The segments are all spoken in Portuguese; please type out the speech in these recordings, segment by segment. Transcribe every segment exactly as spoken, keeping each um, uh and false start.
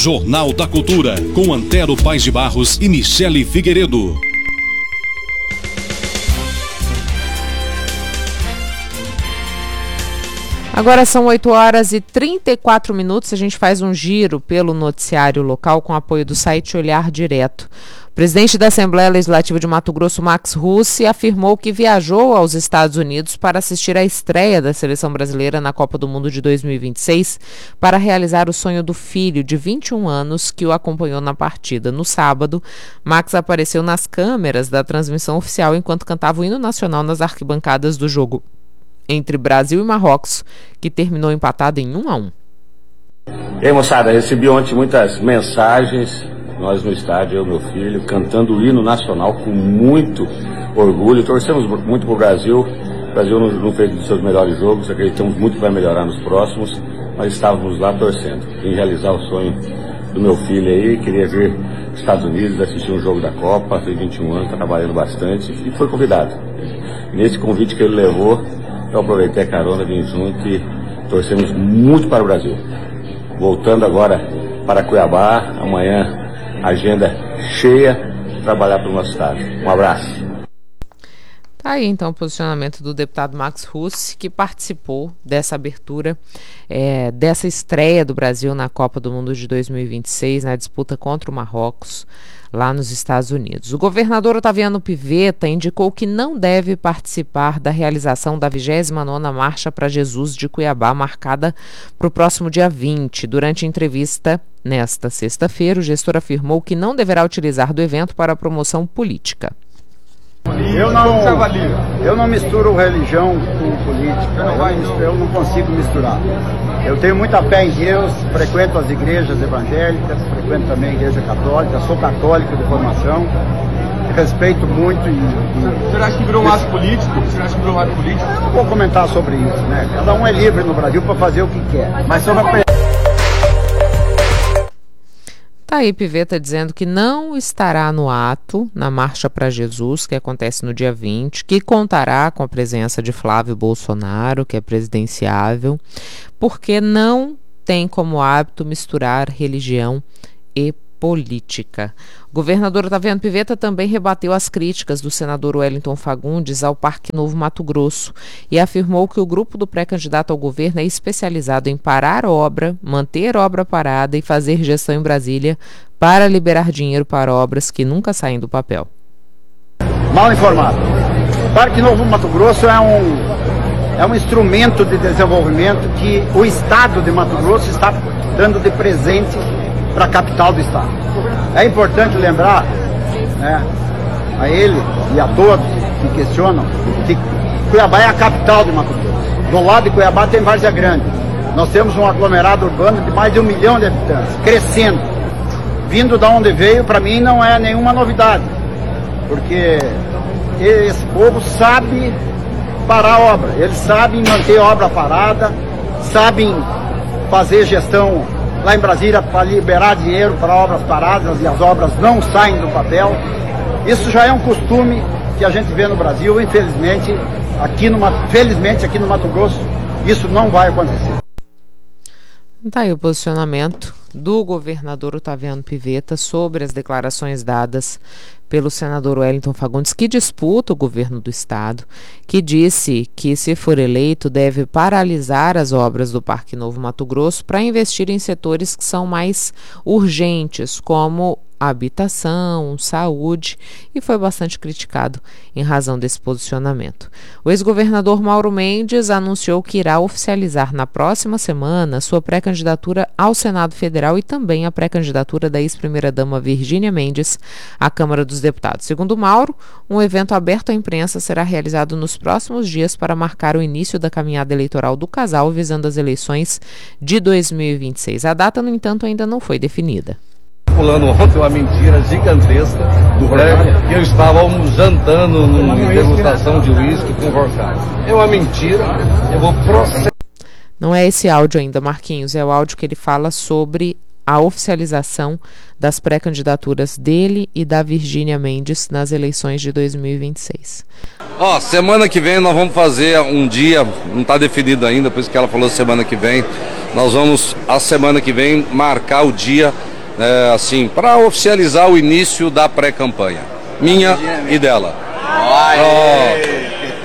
Jornal da Cultura, com Antero Paes de Barros e Michele Figueiredo. Agora são oito horas e trinta e quatro minutos. A gente faz um giro pelo noticiário local com apoio do site Olhar Direto. O presidente da Assembleia Legislativa de Mato Grosso, Max Russi, afirmou que viajou aos Estados Unidos para assistir à estreia da seleção brasileira na Copa do Mundo de dois mil e vinte e seis para realizar o sonho do filho de vinte e um anos que o acompanhou na partida. No sábado, Max apareceu nas câmeras da transmissão oficial enquanto cantava o hino nacional nas arquibancadas do jogo entre Brasil e Marrocos, que terminou empatado em um a um. E aí, moçada, recebi ontem muitas mensagens, nós no estádio, eu e meu filho, cantando o hino nacional com muito orgulho. Torcemos muito pro Brasil. O Brasil não, não fez os seus melhores jogos, acreditamos muito que vai melhorar nos próximos, mas estávamos lá torcendo. Em realizar o sonho do meu filho aí, queria vir aos Estados Unidos, assistir um jogo da Copa, tem vinte e um anos, está trabalhando bastante, e foi convidado. Nesse convite que ele levou, eu aproveitei a carona, vim junto e torcemos muito para o Brasil. Voltando agora para Cuiabá, amanhã agenda cheia, trabalhar para o nosso estado. Um abraço. Tá aí então o posicionamento do deputado Max Russi, que participou dessa abertura, é, dessa estreia do Brasil na Copa do Mundo de dois mil e vinte e seis, na disputa contra o Marrocos, lá nos Estados Unidos. O governador Otaviano Pivetta indicou que não deve participar da realização da vigésima nona Marcha para Jesus de Cuiabá, marcada para o próximo dia vinte. Durante entrevista nesta sexta-feira, o gestor afirmou que não deverá utilizar do evento para promoção política. Eu não, eu não misturo religião com política, eu não, eu não consigo misturar. Eu tenho muita fé em Deus, frequento as igrejas evangélicas, frequento também a igreja católica, sou católico de formação, respeito muito e... e Você acha que virou um ato político? Você acha que virou um ato político? Eu não vou comentar sobre isso, né? Cada um é livre no Brasil para fazer o que quer. Mas sobre a... Tá aí Pivetta dizendo que não estará no ato, na Marcha para Jesus, que acontece no dia vinte, que contará com a presença de Flávio Bolsonaro, que é presidenciável, porque não tem como hábito misturar religião e política. O governador Otaviano Pivetta também rebateu as críticas do senador Wellington Fagundes ao Parque Novo Mato Grosso e afirmou que o grupo do pré-candidato ao governo é especializado em parar obra, manter obra parada e fazer gestão em Brasília para liberar dinheiro para obras que nunca saem do papel. Mal informado. O Parque Novo Mato Grosso é um, é um instrumento de desenvolvimento que o Estado de Mato Grosso está dando de presente para a capital do estado. É importante lembrar, né, a ele e a todos que questionam que Cuiabá é a capital de Mato Grosso. Do lado de Cuiabá tem Várzea Grande. Nós temos um aglomerado urbano de mais de um milhão de habitantes, crescendo. Vindo da onde veio, para mim não é nenhuma novidade, porque esse povo sabe parar a obra, eles sabem manter a obra parada, sabem fazer gestão lá em Brasília para liberar dinheiro para obras paradas e as obras não saem do papel. Isso já é um costume que a gente vê no Brasil, infelizmente, aqui no, felizmente aqui no Mato Grosso, isso não vai acontecer. Tá aí o posicionamento do governador Otaviano Pivetta sobre as declarações dadas pelo senador Wellington Fagundes, que disputa o governo do estado, que disse que, se for eleito, deve paralisar as obras do Parque Novo Mato Grosso para investir em setores que são mais urgentes, como habitação, saúde, e foi bastante criticado em razão desse posicionamento. O ex-governador Mauro Mendes anunciou que irá oficializar na próxima semana sua pré-candidatura ao Senado Federal e também a pré-candidatura da ex-primeira-dama Virgínia Mendes à Câmara dos Deputados. Segundo Mauro, um evento aberto à imprensa será realizado nos próximos dias para marcar o início da caminhada eleitoral do casal visando as eleições de dois mil e vinte e seis. A data, no entanto, ainda não foi definida. Pulando ontem uma mentira gigantesca, é, que eu estava jantando numa degustação de uísque com Vorkado. É uma mentira, eu vou processar. Não é esse áudio ainda, Marquinhos, é o áudio que ele fala sobre a oficialização das pré-candidaturas dele e da Virgínia Mendes nas eleições de dois mil e vinte e seis. Ó, semana que vem nós vamos fazer um dia, não está definido ainda, por isso que ela falou semana que vem, nós vamos, a semana que vem, marcar o dia é, assim, para oficializar o início da pré-campanha, minha e dela. Oh.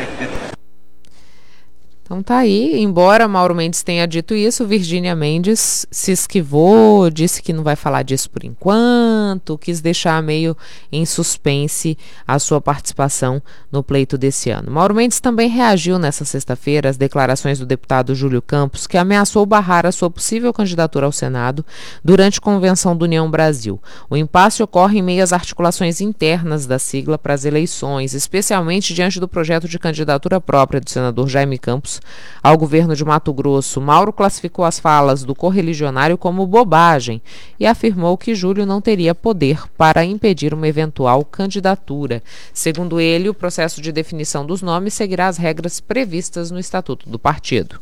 Então tá aí, embora Mauro Mendes tenha dito isso, Virgínia Mendes se esquivou, disse que não vai falar disso por enquanto, quis deixar meio em suspense a sua participação no pleito desse ano. Mauro Mendes também reagiu nessa sexta-feira às declarações do deputado Júlio Campos, que ameaçou barrar a sua possível candidatura ao Senado durante a convenção do União Brasil. O impasse ocorre em meio às articulações internas da sigla para as eleições, especialmente diante do projeto de candidatura própria do senador Jaime Campos ao governo de Mato Grosso. Mauro classificou as falas do correligionário como bobagem e afirmou que Júlio não teria poder para impedir uma eventual candidatura. Segundo ele, o processo de definição dos nomes seguirá as regras previstas no Estatuto do partido.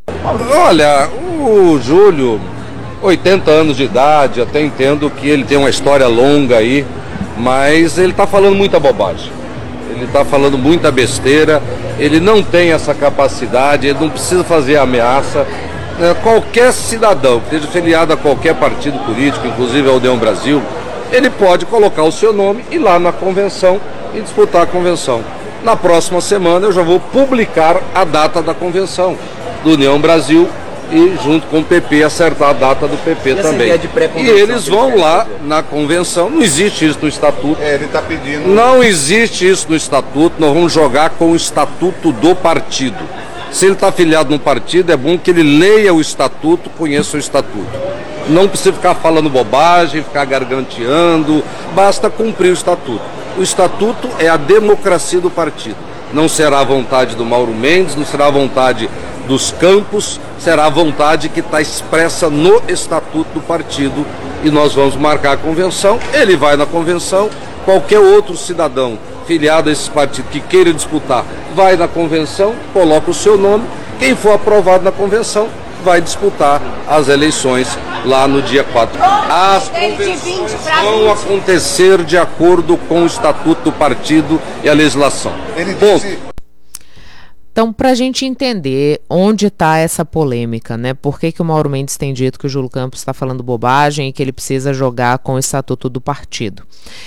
Olha, o Júlio, oitenta anos de idade, até entendo que ele tem uma história longa aí, mas ele está falando muita bobagem. Ele está falando muita besteira, ele não tem essa capacidade, ele não precisa fazer ameaça. É, qualquer cidadão que esteja filiado a qualquer partido político, inclusive a União Brasil, ele pode colocar o seu nome e ir lá na convenção e disputar a convenção. Na próxima semana eu já vou publicar a data da convenção do União Brasil e junto com o P P acertar a data do P P também. E eles vão lá na convenção, não existe isso no estatuto. É, ele está pedindo. Não existe isso no estatuto, nós vamos jogar com o estatuto do partido. Se ele está afiliado num partido, é bom que ele leia o estatuto, conheça o estatuto. Não precisa ficar falando bobagem, ficar garganteando, basta cumprir o estatuto. O estatuto é a democracia do partido. Não será a vontade do Mauro Mendes, não será a vontade dos Campos, será a vontade que está expressa no estatuto do partido e nós vamos marcar a convenção. Ele vai na convenção, qualquer outro cidadão filiado a esse partido que queira disputar vai na convenção, coloca o seu nome, quem for aprovado na convenção vai disputar as eleições lá no dia quatro. As convenções vão acontecer de acordo com o estatuto do partido e a legislação. Ele disse... Então, para a gente entender onde está essa polêmica, né? Por que, que o Mauro Mendes tem dito que o Júlio Campos está falando bobagem e que ele precisa jogar com o estatuto do partido?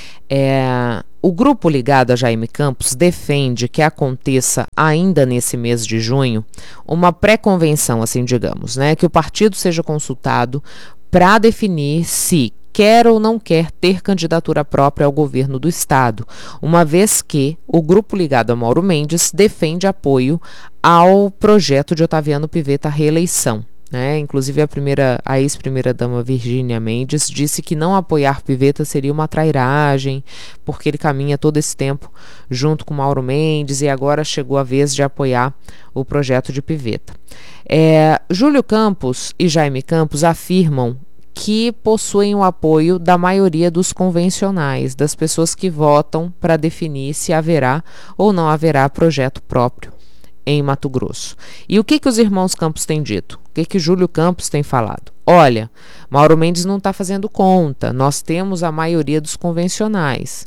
É, o grupo ligado a Jaime Campos defende que aconteça ainda nesse mês de junho uma pré-convenção, assim digamos, né? Que o partido seja consultado para definir se quer ou não quer ter candidatura própria ao governo do estado, uma vez que o grupo ligado a Mauro Mendes defende apoio ao projeto de Otaviano Pivetta à reeleição. Né? Inclusive a, primeira, a ex-primeira-dama Virgínia Mendes disse que não apoiar Pivetta seria uma trairagem, porque ele caminha todo esse tempo junto com Mauro Mendes e agora chegou a vez de apoiar o projeto de Pivetta. É, Júlio Campos e Jaime Campos afirmam que possuem o apoio da maioria dos convencionais, das pessoas que votam para definir se haverá ou não haverá projeto próprio em Mato Grosso. E o que que os irmãos Campos têm dito? O que que Júlio Campos tem falado? Olha, Mauro Mendes não está fazendo conta, nós temos a maioria dos convencionais.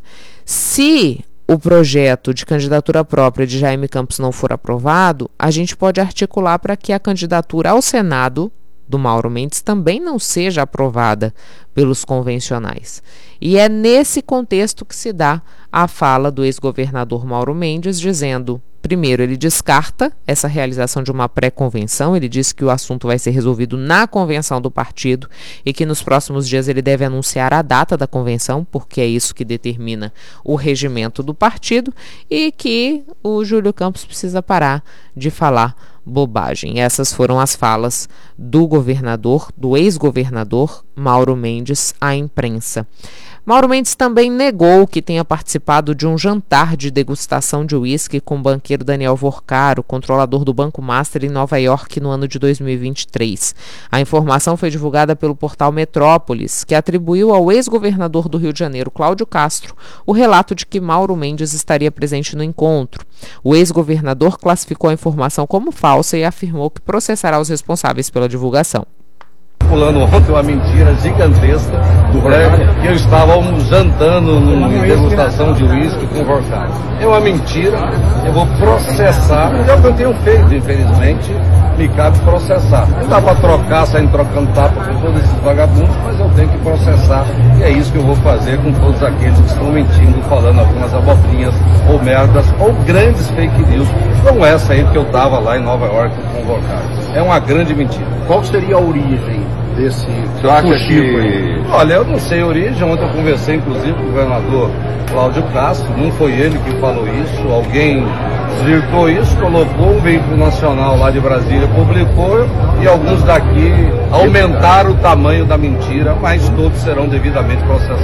Se o projeto de candidatura própria de Jaime Campos não for aprovado, a gente pode articular para que a candidatura ao Senado do Mauro Mendes também não seja aprovada pelos convencionais. E é nesse contexto que se dá a fala do ex-governador Mauro Mendes, dizendo, primeiro, ele descarta essa realização de uma pré-convenção, ele diz que o assunto vai ser resolvido na convenção do partido e que nos próximos dias ele deve anunciar a data da convenção, porque é isso que determina o regimento do partido, e que o Júlio Campos precisa parar de falar bobagem. Essas foram as falas do governador, do ex-governador Mauro Mendes à imprensa. Mauro Mendes também negou que tenha participado de um jantar de degustação de uísque com o banqueiro Daniel Vorcaro, controlador do Banco Master em Nova York no ano de dois mil e vinte e três. A informação foi divulgada pelo portal Metrópolis, que atribuiu ao ex-governador do Rio de Janeiro, Cláudio Castro, o relato de que Mauro Mendes estaria presente no encontro. O ex-governador classificou a informação como falsa e afirmou que processará os responsáveis pela divulgação. Pulando ontem uma mentira gigantesca é, que eu estava jantando numa degustação de uísque com Vorkari. É uma mentira, eu vou processar, é o que eu tenho feito, infelizmente, me cabe processar. Não dá para trocar, saindo trocando tapa com todos esses vagabundos, mas eu tenho que processar, e é isso que eu vou fazer com todos aqueles que estão mentindo, falando algumas abobrinhas, ou merdas, ou grandes fake news, como essa aí que eu estava lá em Nova York com Vorkari. É uma grande mentira. Qual seria a origem desse Você acha que... Olha, eu não sei a origem. Ontem eu conversei inclusive com o governador Cláudio Castro, não foi ele que falou isso, alguém desvirtuou isso, colocou um veículo nacional lá de Brasília, publicou, e alguns daqui aumentaram o tamanho da mentira, mas todos serão devidamente processados.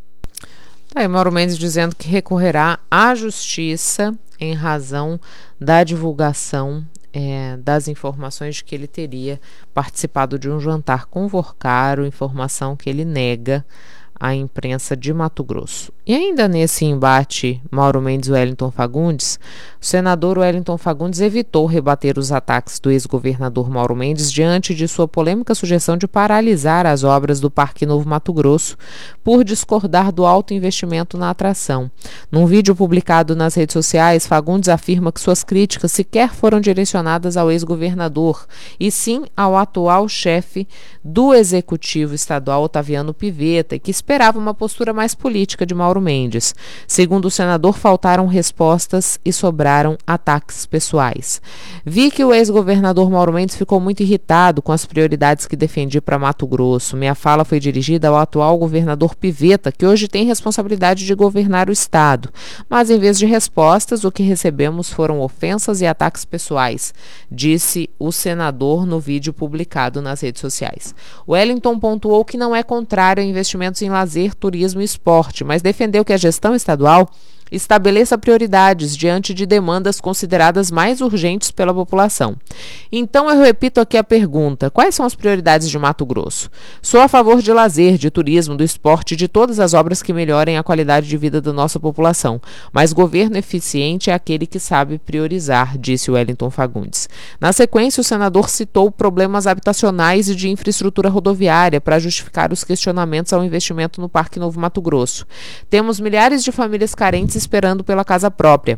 Tá aí Mauro Mendes dizendo que recorrerá à justiça em razão da divulgação É, das informações de que ele teria participado de um jantar com Vorkari, informação que ele nega à imprensa de Mato Grosso. E ainda nesse embate Mauro Mendes e Wellington Fagundes, o senador Wellington Fagundes evitou rebater os ataques do ex-governador Mauro Mendes diante de sua polêmica sugestão de paralisar as obras do Parque Novo Mato Grosso por discordar do alto investimento na atração. Num vídeo publicado nas redes sociais, Fagundes afirma que suas críticas sequer foram direcionadas ao ex-governador, e sim ao atual chefe do executivo estadual, Otaviano Pivetta, que esperava uma postura mais política de Mauro Mendes. Segundo o senador, faltaram respostas e sobraram ataques pessoais. Vi que o ex-governador Mauro Mendes ficou muito irritado com as prioridades que defendi para Mato Grosso. Minha fala foi dirigida ao atual governador Pivetta, que hoje tem responsabilidade de governar o estado. Mas em vez de respostas, o que recebemos foram ofensas e ataques pessoais, disse o senador no vídeo publicado nas redes sociais. Wellington pontuou que não é contrário a investimentos em lazer, turismo e esporte, mas defendeu que a gestão estadual estabeleça prioridades diante de demandas consideradas mais urgentes pela população. Então eu repito aqui a pergunta: quais são as prioridades de Mato Grosso? Sou a favor de lazer, de turismo, do esporte e de todas as obras que melhorem a qualidade de vida da nossa população, mas governo eficiente é aquele que sabe priorizar, disse Wellington Fagundes. Na sequência, o senador citou problemas habitacionais e de infraestrutura rodoviária para justificar os questionamentos ao investimento no Parque Novo Mato Grosso. Temos milhares de famílias carentes esperando pela casa própria.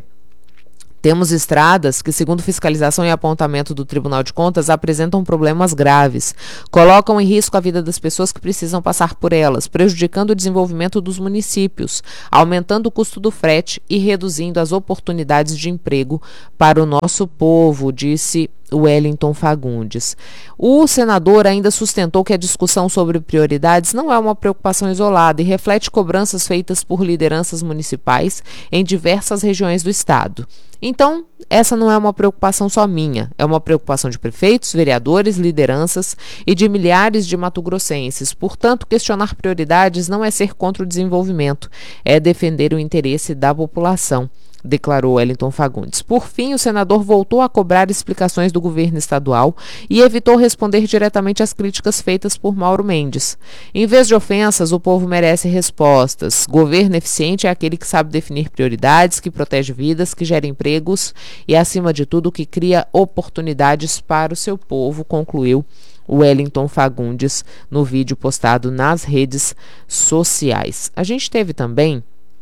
Temos estradas que, segundo fiscalização e apontamento do Tribunal de Contas, apresentam problemas graves, colocam em risco a vida das pessoas que precisam passar por elas, prejudicando o desenvolvimento dos municípios, aumentando o custo do frete e reduzindo as oportunidades de emprego para o nosso povo, disse Wellington Fagundes. O senador ainda sustentou que a discussão sobre prioridades não é uma preocupação isolada e reflete cobranças feitas por lideranças municipais em diversas regiões do estado. Então, essa não é uma preocupação só minha, é uma preocupação de prefeitos, vereadores, lideranças e de milhares de matogrossenses. Portanto, questionar prioridades não é ser contra o desenvolvimento, é defender o interesse da população, declarou Wellington Fagundes. Por fim, o senador voltou a cobrar explicações do governo estadual e evitou responder diretamente às críticas feitas por Mauro Mendes. Em vez de ofensas, o povo merece respostas. Governo eficiente é aquele que sabe definir prioridades, que protege vidas, que gera empregos e, acima de tudo, que cria oportunidades para o seu povo, concluiu Wellington Fagundes no vídeo postado nas redes sociais. A gente teve também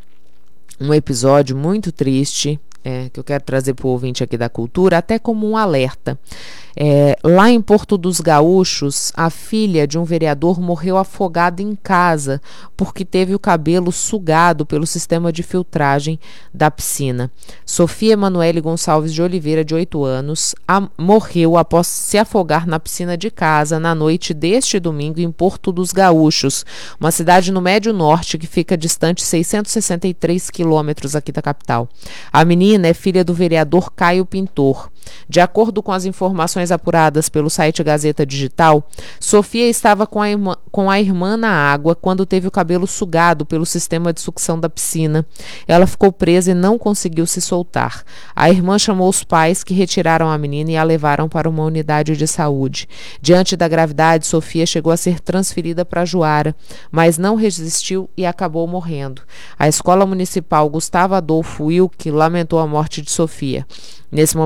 um episódio muito triste, é, que eu quero trazer para o ouvinte aqui da Cultura, até como um alerta. É, lá em Porto dos Gaúchos, a filha de um vereador morreu afogada em casa porque teve o cabelo sugado pelo sistema de filtragem da piscina. Sofia Emanuele Gonçalves de Oliveira, de oito anos, a, morreu após se afogar na piscina de casa na noite deste domingo em Porto dos Gaúchos, uma cidade no Médio Norte que fica distante seiscentos e sessenta e três quilômetros aqui da capital. A menina é filha do vereador Caio Pintor. De acordo com as informações apuradas pelo site Gazeta Digital, Sofia estava com a, irmã, com a irmã na água quando teve o cabelo sugado pelo sistema de sucção da piscina. Ela ficou presa e não conseguiu se soltar. A irmã chamou os pais, que retiraram a menina e a levaram para uma unidade de saúde. Diante da gravidade, Sofia chegou a ser transferida para Juara, mas não resistiu e acabou morrendo. A Escola Municipal Gustavo Adolfo Wilke lamentou a morte de Sofia. Nesse momento de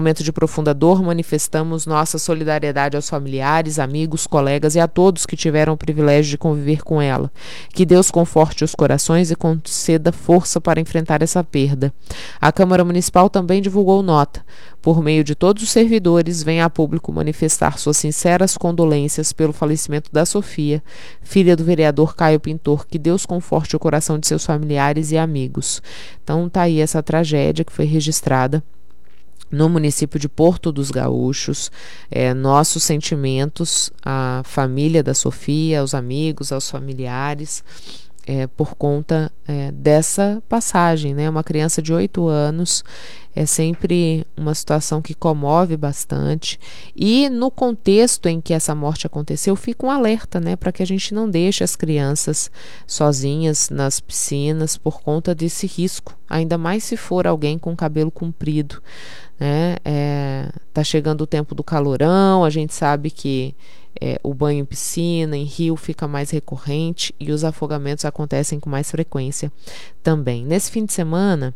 profunda dor, manifestamos nossa solidariedade aos familiares, amigos, colegas e a todos que tiveram o privilégio de conviver com ela. Que Deus conforte os corações e conceda força para enfrentar essa perda. A Câmara Municipal também divulgou nota. Por meio de todos os servidores, vem a público manifestar suas sinceras condolências pelo falecimento da Sofia, filha do vereador Caio Pintor. Que Deus conforte o coração de seus familiares e amigos. Então tá aí essa tragédia que foi registrada no município de Porto dos Gaúchos. É, nossos sentimentos à família da Sofia, aos amigos, aos familiares, é, por conta é, dessa passagem, né? Uma criança de oito anos é sempre uma situação que comove bastante, e no contexto em que essa morte aconteceu, fica um alerta, né, para que a gente não deixe as crianças sozinhas nas piscinas por conta desse risco, ainda mais se for alguém com cabelo comprido, né? É, tá chegando o tempo do calorão, a gente sabe que é, o banho em piscina, em rio, fica mais recorrente e os afogamentos acontecem com mais frequência também. Nesse fim de semana,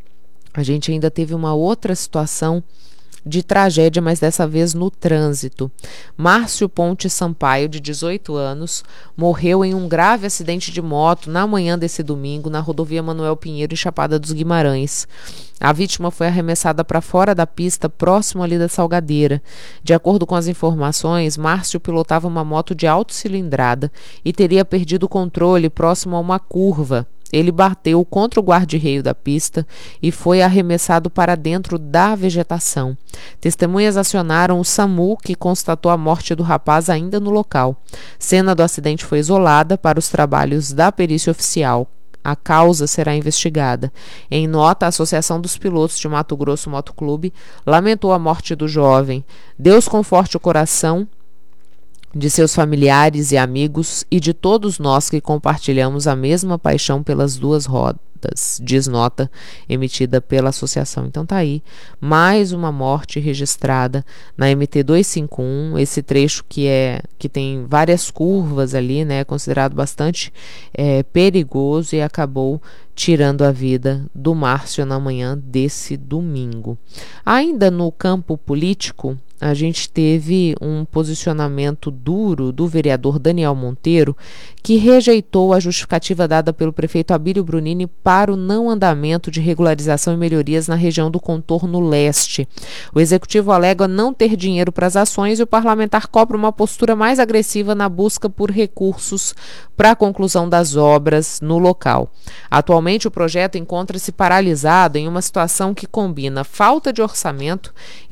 a gente ainda teve uma outra situação de tragédia, mas dessa vez no trânsito. Márcio Ponte Sampaio, de dezoito anos, morreu em um grave acidente de moto na manhã desse domingo na rodovia Manuel Pinheiro, em Chapada dos Guimarães. A vítima foi arremessada para fora da pista, próximo ali da Salgadeira. De acordo com as informações, Márcio pilotava uma moto de autocilindrada e teria perdido o controle próximo a uma curva. Ele bateu contra o guarda-reio da pista e foi arremessado para dentro da vegetação. Testemunhas acionaram o SAMU, que constatou a morte do rapaz ainda no local. Cena do acidente foi isolada para os trabalhos da perícia oficial. A causa será investigada. Em nota, a Associação dos Pilotos de Mato Grosso Motoclube lamentou a morte do jovem. Deus conforte o coração de seus familiares e amigos e de todos nós que compartilhamos a mesma paixão pelas duas rodas, diz nota emitida pela associação. Então tá aí, mais uma morte registrada na M T duzentos e cinquenta e um, esse trecho que é que tem várias curvas ali, né, considerado bastante é, perigoso, e acabou tirando a vida do Márcio na manhã desse domingo. Ainda no campo político, a gente teve um posicionamento duro do vereador Daniel Monteiro, que rejeitou a justificativa dada pelo prefeito Abílio Brunini para o não andamento de regularização e melhorias na região do contorno leste. O executivo alega não ter dinheiro para as ações e o parlamentar cobra uma postura mais agressiva na busca por recursos para a conclusão das obras no local. Atualmente, o projeto encontra-se paralisado em uma situação que combina falta de orçamento